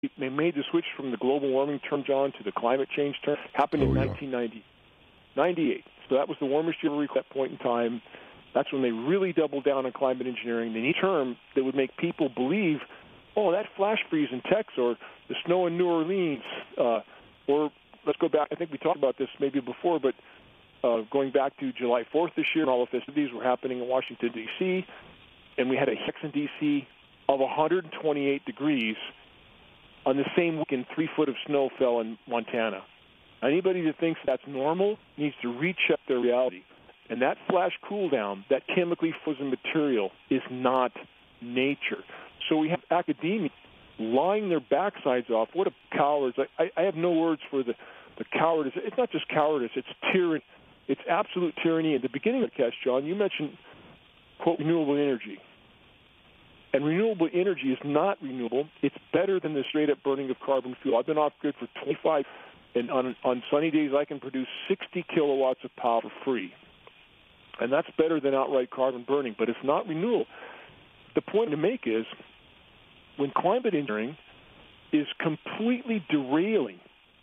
they made the switch from the global warming term, John, to the climate change term. Happened in 1998. So that was the warmest year ever at that point in time. That's when they really doubled down on climate engineering. They need a term that would make people believe, oh, that flash freeze in Texas or the snow in New Orleans, or let's go back. I think we talked about this maybe before, but going back to July 4th this year, and all the festivities were happening in Washington, D.C., and we had a hex in D.C. of 128 degrees. On the same weekend, 3 foot of snow fell in Montana. Anybody that thinks that's normal needs to recheck their reality. And that flash cool down, that chemically frozen material, is not nature. So we have academia lying their backsides off. What a cowards. I have no words for the cowardice. It's not just cowardice, it's tyranny. It's absolute tyranny. At the beginning of the cast, John, you mentioned, quote, renewable energy. And renewable energy is not renewable. It's better than the straight-up burning of carbon fuel. I've been off-grid for 25, and on sunny days I can produce 60 kilowatts of power for free. And that's better than outright carbon burning, but it's not renewable. The point to make is when climate engineering is completely derailing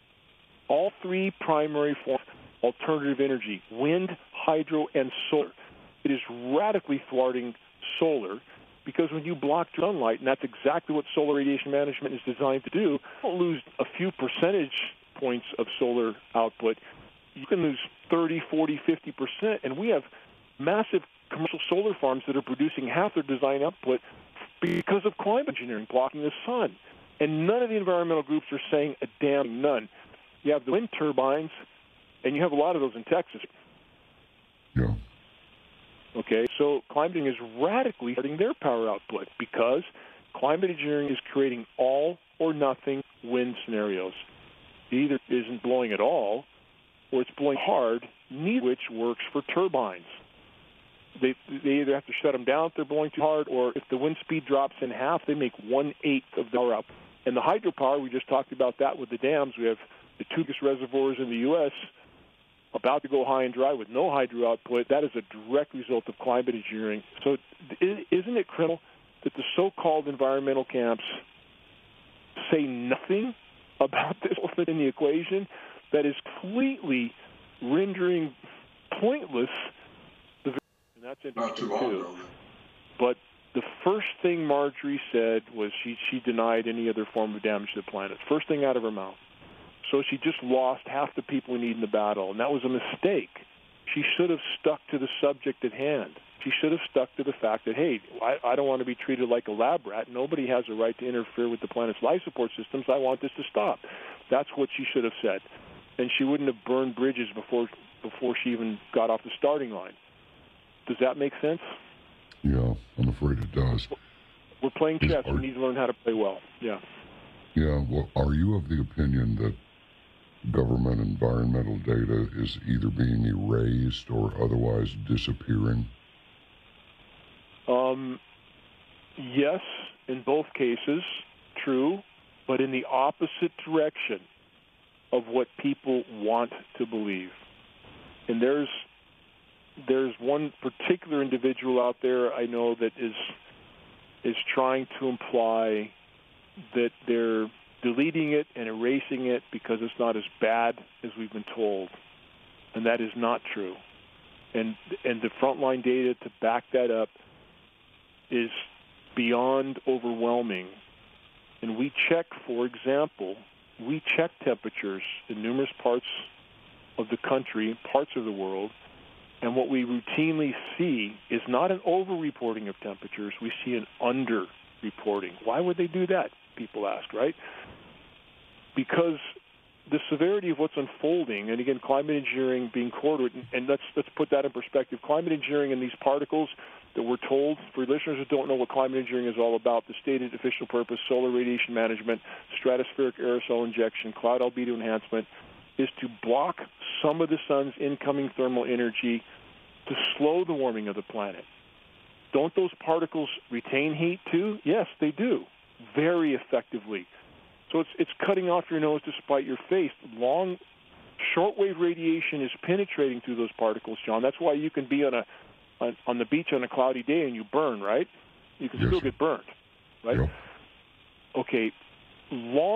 all three primary forms of alternative energy, wind, hydro, and solar, it is radically thwarting solar. Because when you block sunlight, and that's exactly what solar radiation management is designed to do, you don't lose a few percentage points of solar output. You can lose 30, 40, 50%. And we have massive commercial solar farms that are producing half their design output because of climate engineering blocking the sun. And none of the environmental groups are saying a damn none. You have the wind turbines, and you have a lot of those in Texas. Yeah. Okay, so climate engineering is radically cutting their power output because climate engineering is creating all or nothing wind scenarios. It either isn't blowing at all or it's blowing hard, neither of which works for turbines. They either have to shut them down if they're blowing too hard, or if the wind speed drops in half, they make 1/8 of the power output. And the hydropower, we just talked about that with the dams. We have the two biggest reservoirs in the U.S., about to go high and dry with no hydro output. That is a direct result of climate engineering. So isn't it criminal that the so-called environmental camps say nothing about this in the equation that is completely rendering pointless the and that's interesting too. But the first thing Marjorie said was she denied any other form of damage to the planet. First thing out of her mouth. So she just lost half the people we need in the battle, and that was a mistake. She should have stuck to the subject at hand. She should have stuck to the fact that, hey, I don't want to be treated like a lab rat. Nobody has a right to interfere with the planet's life support systems. I want this to stop. That's what she should have said. And she wouldn't have burned bridges before she even got off the starting line. Does that make sense? Yeah, I'm afraid it does. We're playing chess. We need to learn how to play well. Yeah. Yeah, well, are you of the opinion that government environmental data is either being erased or otherwise disappearing? Yes, in both cases, true, but in the opposite direction of what people want to believe. And there's one particular individual out there I know that is trying to imply that they're deleting it and erasing it because it's not as bad as we've been told. And that is not true. And the frontline data to back that up is beyond overwhelming. And we check, for example, temperatures in numerous parts of the country, parts of the world, and what we routinely see is not an over-reporting of temperatures, we see an under-reporting. Why would they do that, people ask, right? Because the severity of what's unfolding, and again, climate engineering being core to it, and let's put that in perspective. Climate engineering and these particles that we're told, for listeners who don't know what climate engineering is all about, the stated official purpose, solar radiation management, stratospheric aerosol injection, cloud albedo enhancement, is to block some of the sun's incoming thermal energy to slow the warming of the planet. Don't those particles retain heat too? Yes, they do, very effectively. So it's cutting off your nose to spite your face. Shortwave radiation is penetrating through those particles, John. That's why you can be on the beach on a cloudy day and you burn, right? You can still get burned, right? Yeah. Okay, long